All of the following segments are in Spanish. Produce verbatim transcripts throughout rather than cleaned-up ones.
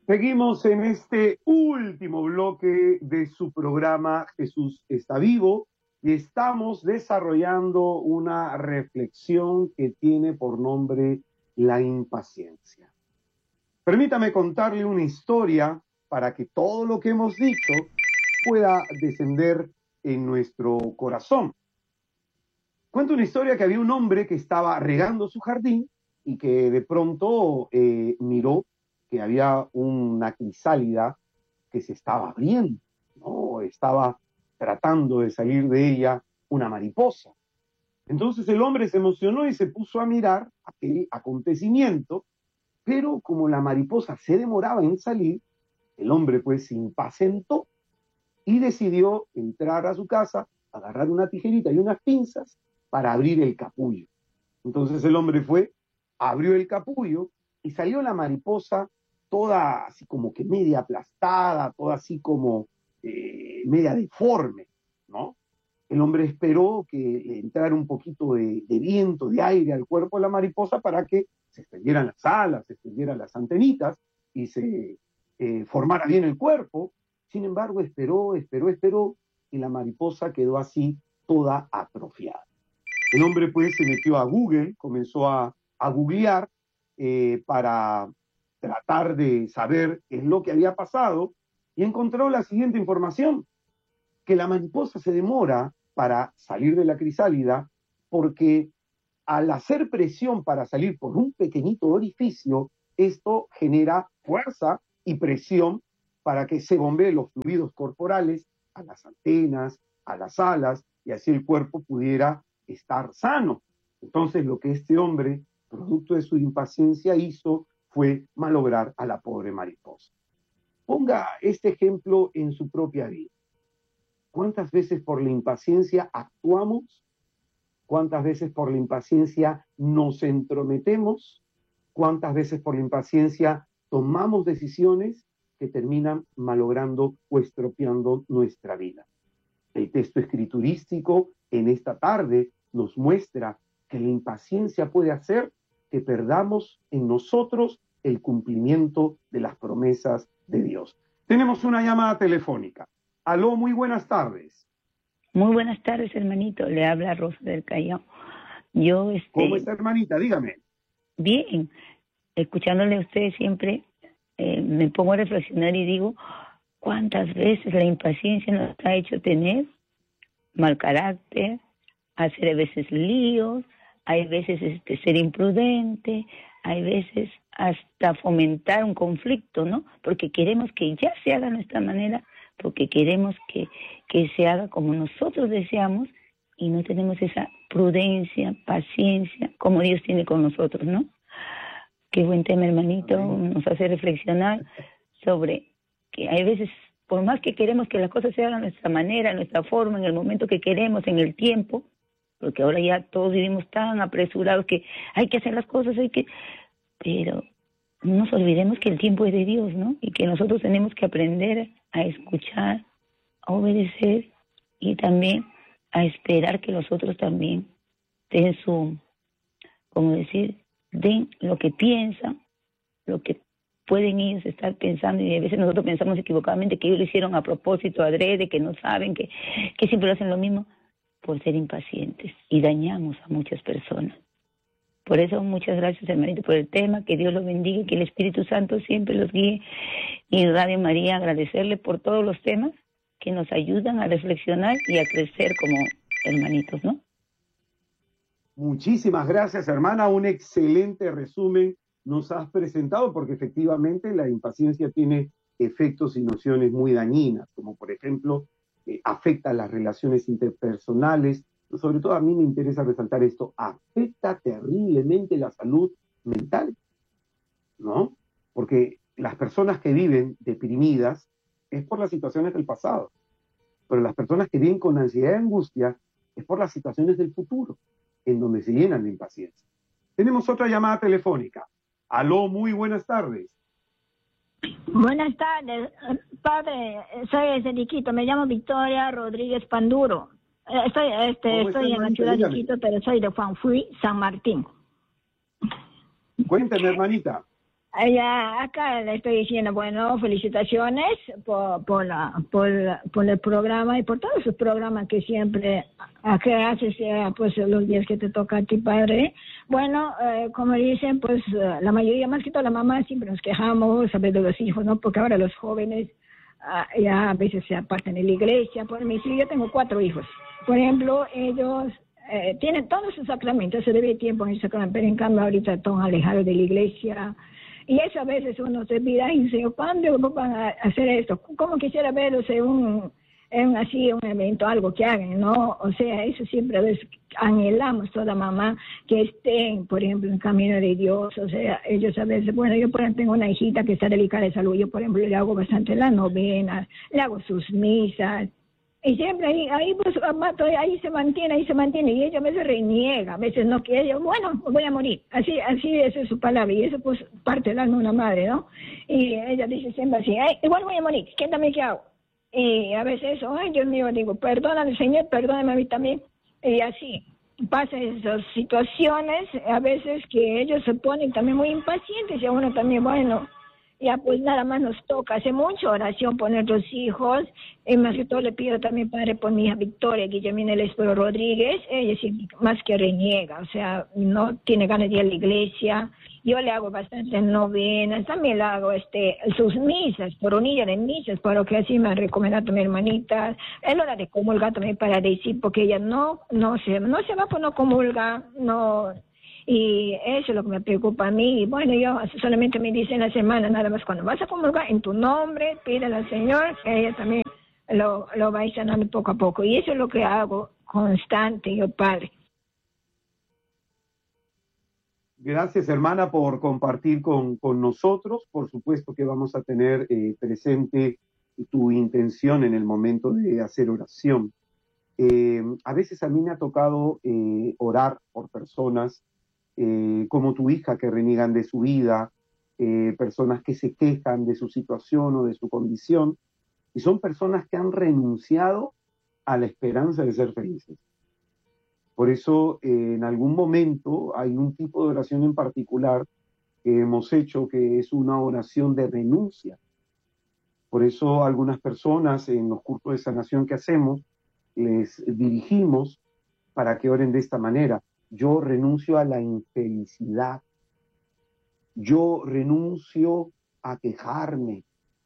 Seguimos en este último bloque de su programa Jesús está vivo y estamos desarrollando una reflexión que tiene por nombre la impaciencia. Permítame contarle una historia para que todo lo que hemos dicho pueda descender en nuestro corazón. Cuento una historia que había un hombre que estaba regando su jardín y que de pronto eh, miró que había una crisálida que se estaba abriendo, ¿no? Estaba tratando de salir de ella una mariposa. Entonces el hombre se emocionó y se puso a mirar aquel acontecimiento, pero como la mariposa se demoraba en salir, el hombre pues se impacientó y decidió entrar a su casa, agarrar una tijerita y unas pinzas para abrir el capullo. Entonces el hombre fue, abrió el capullo y salió la mariposa toda así como que media aplastada, toda así como eh, media deforme, ¿no? El hombre esperó que le entrara un poquito de, de viento, de aire al cuerpo de la mariposa para que se extendieran las alas, se extendieran las antenitas y se eh, formara bien el cuerpo. Sin embargo, esperó, esperó, esperó y la mariposa quedó así toda atrofiada. El hombre pues se metió a Google, comenzó a, a googlear eh, para tratar de saber qué es lo que había pasado y encontró la siguiente información, que la mariposa se demora para salir de la crisálida porque al hacer presión para salir por un pequeñito orificio, esto genera fuerza y presión para que se bombeen los fluidos corporales a las antenas, a las alas, y así el cuerpo pudiera estar sano. Entonces lo que este hombre, producto de su impaciencia, hizo fue malograr a la pobre mariposa. Ponga este ejemplo en su propia vida. ¿Cuántas veces por la impaciencia actuamos? ¿Cuántas veces por la impaciencia nos entrometemos? ¿Cuántas veces por la impaciencia tomamos decisiones que terminan malogrando o estropeando nuestra vida? El texto escriturístico en esta tarde nos muestra que la impaciencia puede hacer que perdamos en nosotros el cumplimiento de las promesas de Dios. Tenemos una llamada telefónica. Aló, muy buenas tardes. Muy buenas tardes, hermanito. Le habla Rosa del Callao. Yo, este, ¿Cómo está, hermanita? Dígame. Bien, escuchándole a usted siempre, eh, me pongo a reflexionar y digo, ¿cuántas veces la impaciencia nos ha hecho tener mal carácter, hacer a veces líos, hay veces este, ser imprudente, hay veces hasta fomentar un conflicto, ¿no? Porque queremos que ya se haga de nuestra manera, porque queremos que, que se haga como nosotros deseamos y no tenemos esa prudencia, paciencia, como Dios tiene con nosotros, ¿no? Qué buen tema, hermanito, nos hace reflexionar sobre que hay veces, por más que queremos que las cosas se hagan a nuestra manera, a nuestra forma, en el momento que queremos, en el tiempo, porque ahora ya todos vivimos tan apresurados que hay que hacer las cosas, hay que... Pero no nos olvidemos que el tiempo es de Dios, ¿no? Y que nosotros tenemos que aprender a escuchar, a obedecer y también a esperar que los otros también den su, como decir, den lo que piensan, lo que pueden ellos estar pensando, y a veces nosotros pensamos equivocadamente que ellos lo hicieron a propósito, adrede, que no saben, que, que siempre hacen lo mismo, por ser impacientes, y dañamos a muchas personas. Por eso muchas gracias, hermanito, por el tema, que Dios los bendiga y que el Espíritu Santo siempre los guíe. Y Radio María, agradecerle por todos los temas que nos ayudan a reflexionar y a crecer como hermanitos, ¿no? Muchísimas gracias, hermana, un excelente resumen nos has presentado, porque efectivamente la impaciencia tiene efectos y nociones muy dañinas, como por ejemplo, eh, afecta las relaciones interpersonales. Sobre todo a mí me interesa resaltar esto, afecta terriblemente la salud mental, ¿no? Porque las personas que viven deprimidas es por las situaciones del pasado, pero las personas que viven con ansiedad y angustia es por las situaciones del futuro, en donde se llenan de impaciencia. Tenemos otra llamada telefónica. Aló, muy buenas tardes. Buenas tardes, padre, soy de Iquitos, me llamo Victoria Rodríguez Panduro. Estoy, este, estoy en la ciudad de Iquitos, pero soy de Juanfui, San Martín. Cuénteme, hermanita. Ya, acá le estoy diciendo, bueno, felicitaciones por, por, la, por, por el programa y por todos sus programas que siempre que haces, eh, pues los días que te toca a ti, padre. Bueno, eh, como dicen, pues la mayoría, más que todo la mamá, siempre nos quejamos a ver de los hijos, ¿no? Porque ahora los jóvenes uh, ya a veces se apartan de la iglesia. Por mí, sí, yo tengo cuatro hijos. Por ejemplo, ellos eh, tienen todos sus sacramentos, se debe tiempo en el sacramento, pero en cambio ahorita están alejados de la iglesia. Y eso a veces uno se pide, y dice, ¿cuándo van a hacer esto? ¿Cómo quisiera verlos en un, en así, un evento, algo que hagan, ¿no? O sea, eso siempre a veces anhelamos toda mamá, que estén, por ejemplo, en el camino de Dios. O sea, ellos a veces, bueno, yo por ejemplo tengo una hijita que está delicada de salud, yo por ejemplo le hago bastante la novena, le hago sus misas. Y siempre ahí, ahí, pues, ahí se mantiene, ahí se mantiene, y ella a veces reniega, a veces no quiere, bueno, voy a morir, así así esa es su palabra, y eso pues parte del alma de una madre, ¿no? Y ella dice siempre así, ay, igual voy a morir, ¿qué también qué hago? Y a veces, ay, Dios mío, digo, perdóname, Señor, perdóname a mí también, y así pasan esas situaciones, a veces que ellos se ponen también muy impacientes, y a uno también, bueno, ya pues nada más nos toca hacer mucha oración por nuestros hijos, y más que todo le pido también, Padre, por mi hija Victoria Guillermina Espero Rodríguez. Ella sí más que reniega, o sea, no tiene ganas de ir a la iglesia. Yo le hago bastante novenas, también le hago este sus misas, por unilla de misas, por lo que así me ha recomendado mi hermanita. Es hora de comulgar también para decir, porque ella no, no se, no se va, pues no comulga, no. Y eso es lo que me preocupa a mí. Y bueno, yo solamente me dice en la semana, nada más, cuando vas a comulgar, en tu nombre, pídele al Señor, que ella también lo, lo va sanando poco a poco. Y eso es lo que hago constante, yo, Padre. Gracias, hermana, por compartir con, con nosotros. Por supuesto que vamos a tener eh, presente tu intención en el momento de hacer oración. Eh, a veces a mí me ha tocado eh, orar por personas eh, como tu hija que reniegan de su vida, eh, personas que se quejan de su situación o de su condición, y son personas que han renunciado a la esperanza de ser felices. Por eso, eh, en algún momento hay un tipo de oración en particular que hemos hecho que es una oración de renuncia. Por eso algunas personas en los cursos de sanación que hacemos les dirigimos para que oren de esta manera. Yo renuncio a la infelicidad. Yo renuncio a quejarme.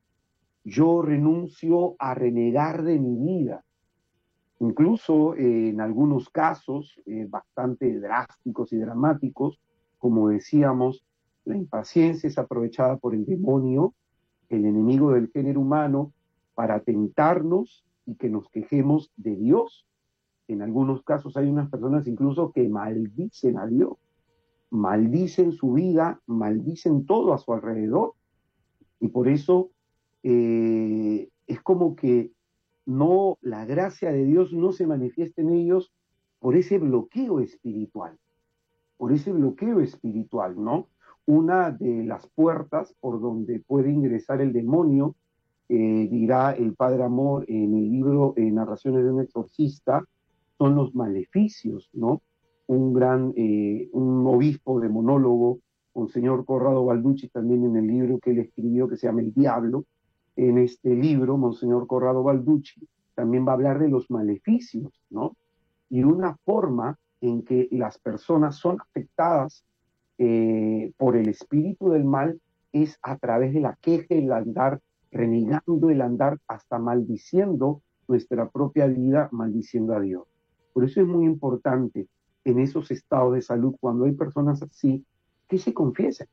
Yo renuncio a renegar de mi vida. Incluso eh, en algunos casos eh, bastante drásticos y dramáticos, como decíamos, la impaciencia es aprovechada por el demonio, el enemigo del género humano, para tentarnos y que nos quejemos de Dios. En algunos casos hay unas personas incluso que maldicen a Dios, maldicen su vida, maldicen todo a su alrededor. Y por eso eh, es como que no, la gracia de Dios no se manifiesta en ellos por ese bloqueo espiritual, por ese bloqueo espiritual, ¿no? Una de las puertas por donde puede ingresar el demonio, eh, dirá el Padre Amor en el libro eh, Narraciones de un exorcista, son los maleficios, ¿no? Un gran, eh, un obispo de monólogo, Monseñor Corrado Balducci, también en el libro que él escribió que se llama El Diablo, en este libro, Monseñor Corrado Balducci, también va a hablar de los maleficios, ¿no? Y una forma en que las personas son afectadas eh, por el espíritu del mal es a través de la queja, el andar renegando, el andar hasta maldiciendo nuestra propia vida, maldiciendo a Dios. Por eso es muy importante en esos estados de salud, cuando hay personas así, que se confiesen,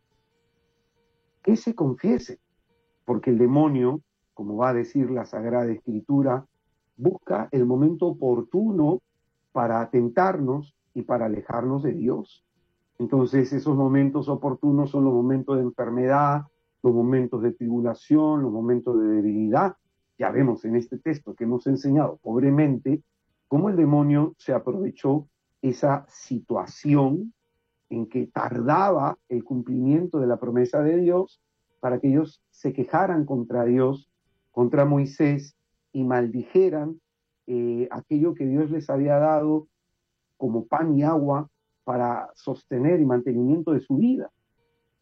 que se confiesen, porque el demonio, como va a decir la Sagrada Escritura, busca el momento oportuno para tentarnos y para alejarnos de Dios. Entonces, esos momentos oportunos son los momentos de enfermedad, los momentos de tribulación, los momentos de debilidad. Ya vemos en este texto que hemos enseñado pobremente cómo el demonio se aprovechó esa situación en que tardaba el cumplimiento de la promesa de Dios para que ellos se quejaran contra Dios, contra Moisés, y maldijeran eh, aquello que Dios les había dado como pan y agua para sostener y mantenimiento de su vida.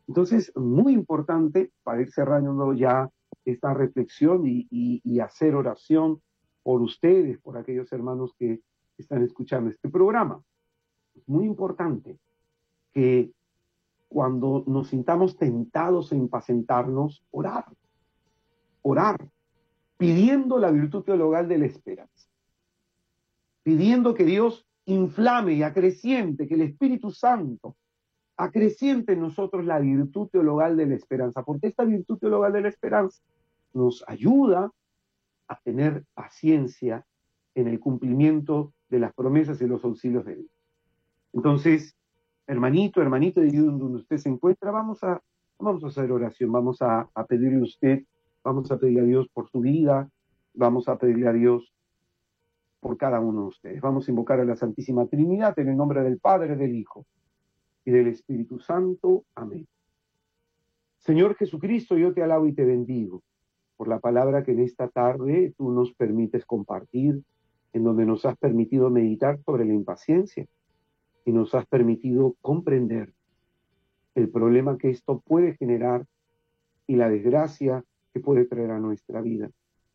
Entonces, muy importante para ir cerrando ya esta reflexión y, y, y hacer oración por ustedes, por aquellos hermanos que están escuchando este programa. Es muy importante que cuando nos sintamos tentados a impacientarnos, orar, orar, pidiendo la virtud teologal de la esperanza, pidiendo que Dios inflame y acreciente, que el Espíritu Santo acreciente en nosotros la virtud teologal de la esperanza, porque esta virtud teologal de la esperanza nos ayuda a tener paciencia en el cumplimiento de las promesas y los auxilios de Dios. Entonces, hermanito, hermanito, de donde usted se encuentra, vamos a, vamos a hacer oración, vamos a, a pedirle a usted, vamos a pedirle a Dios por su vida, vamos a pedirle a Dios por cada uno de ustedes. Vamos a invocar a la Santísima Trinidad en el nombre del Padre, del Hijo y del Espíritu Santo. Amén. Señor Jesucristo, yo te alabo y te bendigo por la palabra que en esta tarde tú nos permites compartir, en donde nos has permitido meditar sobre la impaciencia y nos has permitido comprender el problema que esto puede generar y la desgracia que puede traer a nuestra vida.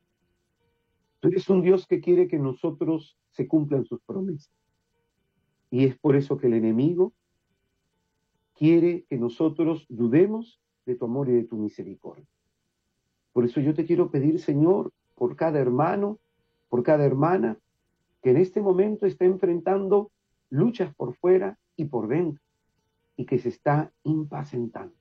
Tú eres un Dios que quiere que nosotros se cumplan sus promesas. Y es por eso que el enemigo quiere que nosotros dudemos de tu amor y de tu misericordia. Por eso yo te quiero pedir, Señor, por cada hermano, por cada hermana, que en este momento está enfrentando luchas por fuera y por dentro, y que se está impacientando,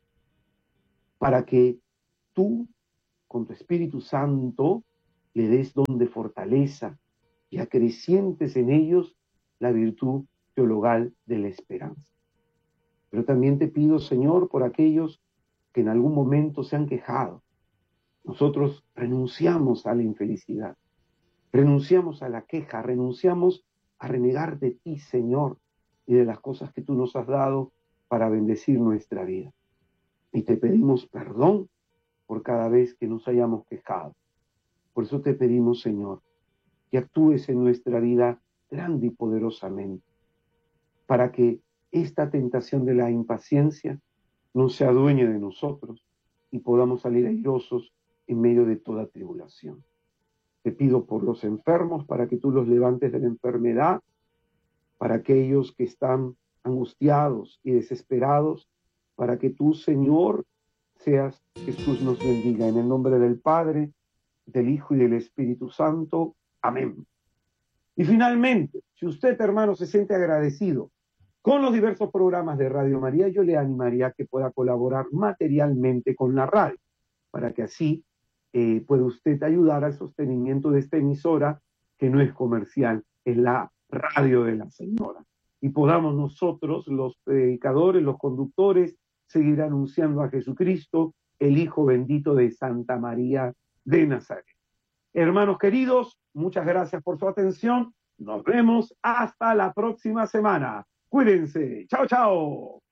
para que tú, con tu Espíritu Santo, le des don de fortaleza y acrecientes en ellos la virtud teologal de la esperanza. Pero también te pido, Señor, por aquellos que en algún momento se han quejado. Nosotros renunciamos a la infelicidad, renunciamos a la queja, renunciamos a renegar de ti, Señor, y de las cosas que tú nos has dado para bendecir nuestra vida. Y te pedimos perdón por cada vez que nos hayamos quejado. Por eso te pedimos, Señor, que actúes en nuestra vida grande y poderosamente, para que esta tentación de la impaciencia no se adueñe de nosotros y podamos salir airosos en medio de toda tribulación. Te pido por los enfermos, para que tú los levantes de la enfermedad, para aquellos que están angustiados y desesperados, para que tú, Señor, seas Jesús nos bendiga. En el nombre del Padre, del Hijo y del Espíritu Santo. Amén. Y finalmente, si usted, hermano, se siente agradecido con los diversos programas de Radio María, yo le animaría a que pueda colaborar materialmente con la radio, para que así eh, pueda usted ayudar al sostenimiento de esta emisora, que no es comercial, es la radio de la señora. Y podamos nosotros, los predicadores, los conductores, seguir anunciando a Jesucristo, el Hijo bendito de Santa María de Nazaret. Hermanos queridos, muchas gracias por su atención. Nos vemos hasta la próxima semana. Cuídense. Chao, chao.